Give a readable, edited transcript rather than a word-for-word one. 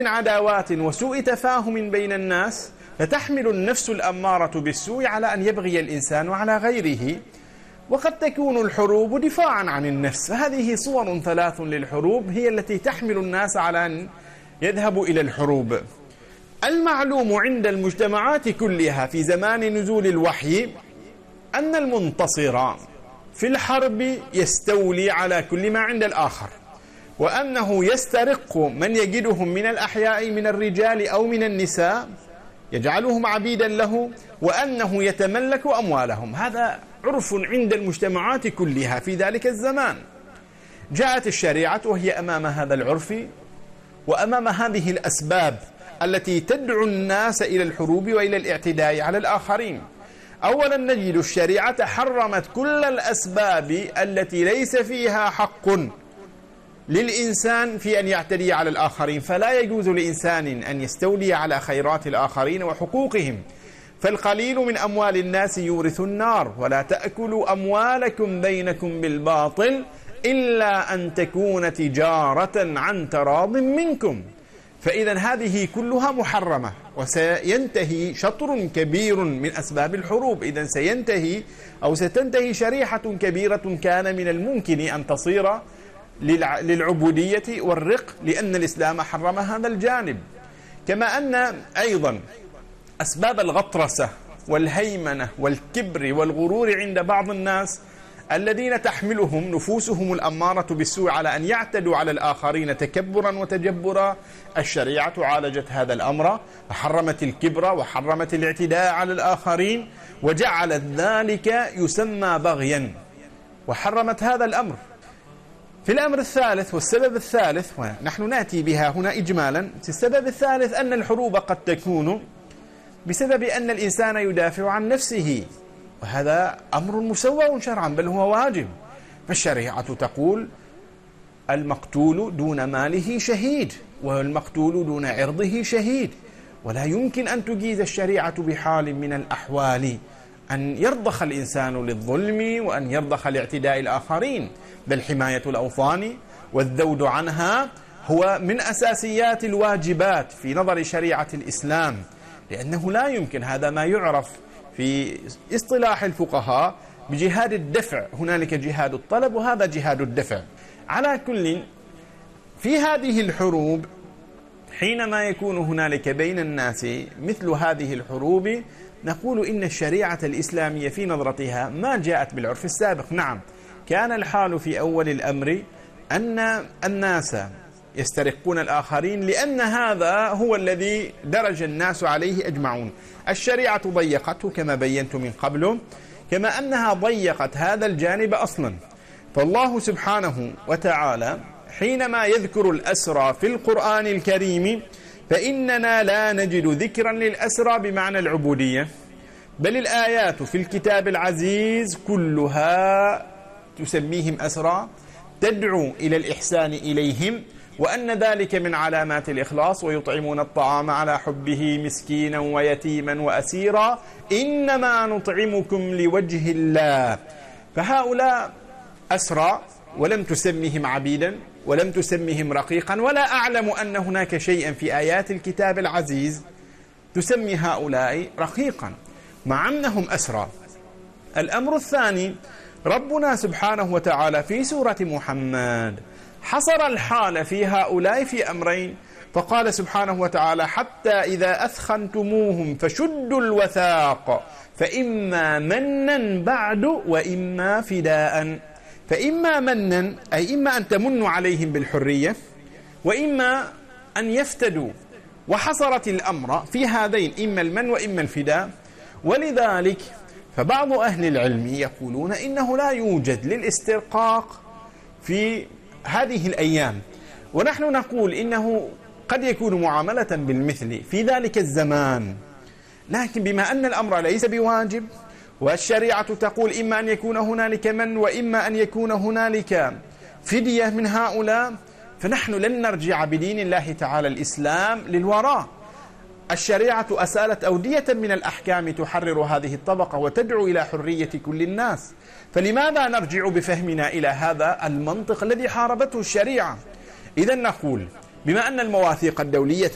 من عداوات وسوء تفاهم بين الناس، فتحمل النفس الأمارة بالسوء على أن يبغي الإنسان على غيره، وقد تكون الحروب دفاعا عن النفس. هذه صور ثلاث للحروب هي التي تحمل الناس على أن يذهبوا إلى الحروب. المعلوم عند المجتمعات كلها في زمان نزول الوحي أن المنتصر في الحرب يستولي على كل ما عند الآخر، وأنه يسترق من يجدهم من الأحياء من الرجال أو من النساء يجعلهم عبيدا له، وأنه يتملك أموالهم. هذا عرف عند المجتمعات كلها في ذلك الزمان. جاءت الشريعة وهي أمام هذا العرف وأمام هذه الأسباب التي تدعو الناس إلى الحروب وإلى الاعتداء على الآخرين. أولا نجد الشريعة حرمت كل الأسباب التي ليس فيها حق للإنسان في أن يعتدي على الآخرين، فلا يجوز لإنسان أن يستولي على خيرات الآخرين وحقوقهم. فالقليل من أموال الناس يورث النار، ولا تأكلوا أموالكم بينكم بالباطل إلا أن تكون تجارة عن تراض منكم. فإذا هذه كلها محرمة، وسينتهي شطر كبير من أسباب الحروب. إذا سينتهي أو ستنتهي شريحة كبيرة كان من الممكن أن تصير للعبودية والرق، لأن الإسلام حرم هذا الجانب. كما أن أيضا أسباب الغطرسة والهيمنة والكبر والغرور عند بعض الناس الذين تحملهم نفوسهم الأمارة بالسوء على أن يعتدوا على الآخرين تكبرا وتجبرا، الشريعة عالجت هذا الأمر فحرمت الكبر وحرمت الاعتداء على الآخرين، وجعلت ذلك يسمى بغيا وحرمت هذا الأمر. في الأمر الثالث والسبب الثالث، ونحن نأتي بها هنا إجمالا، السبب الثالث أن الحروب قد تكون بسبب أن الإنسان يدافع عن نفسه، وهذا أمر مسوى شرعا بل هو واجب. فالشريعة تقول المقتول دون ماله شهيد، والمقتول دون عرضه شهيد، ولا يمكن أن تجيز الشريعة بحال من الأحوال أن يرضخ الإنسان للظلم وأن يرضخ لاعتداء الآخرين، بل حماية الأوطان والذود عنها هو من أساسيات الواجبات في نظر شريعة الإسلام، لأنه لا يمكن، هذا ما يعرف في اصطلاح الفقهاء بجهاد الدفع. هنالك جهاد الطلب وهذا جهاد الدفع. على كل، في هذه الحروب حينما يكون هنالك بين الناس مثل هذه الحروب نقول إن الشريعة الإسلامية في نظرتها ما جاءت بالعرف السابق. نعم، كان الحال في أول الأمر أن الناس يسترقون الآخرين لأن هذا هو الذي درج الناس عليه أجمعون. الشريعة ضيقته كما بينت من قبل، كما أنها ضيقت هذا الجانب أصلا. فالله سبحانه وتعالى حينما يذكر الأسرى في القرآن الكريم فإننا لا نجد ذكرا للأسرى بمعنى العبودية، بل الآيات في الكتاب العزيز كلها تسميهم أسرى، تدعو إلى الإحسان إليهم، وأن ذلك من علامات الإخلاص، ويطعمون الطعام على حبه مسكينا ويتيما وأسيرا إنما نطعمكم لوجه الله. فهؤلاء أسرى ولم تسمهم عبيدا ولم تسمهم رقيقا، ولا أعلم أن هناك شيئا في آيات الكتاب العزيز تسمي هؤلاء رقيقا مع أنهم أسرى. الأمر الثاني، ربنا سبحانه وتعالى في سورة محمد حصر الحال في هؤلاء في أمرين، فقال سبحانه وتعالى حتى إذا أثخنتموهم فشدوا الوثاق فإما منا بعد وإما فداء. فإما منا أي إما أن تمنوا عليهم بالحرية، وإما أن يفتدوا، وحصرت الأمر في هذين، إما المن وإما الفداء. ولذلك فبعض أهل العلم يقولون إنه لا يوجد للاسترقاق في هذه الأيام، ونحن نقول إنه قد يكون معاملة بالمثل في ذلك الزمان، لكن بما أن الأمر ليس بواجب والشريعة تقول إما أن يكون هنالك من وإما أن يكون هنالك فدية من هؤلاء، فنحن لن نرجع بدين الله تعالى الإسلام للوراء. الشريعة أسالت أودية من الأحكام تحرر هذه الطبقة وتدعو إلى حرية كل الناس، فلماذا نرجع بفهمنا إلى هذا المنطق الذي حاربته الشريعة؟ إذن نقول بما أن المواثيق الدولية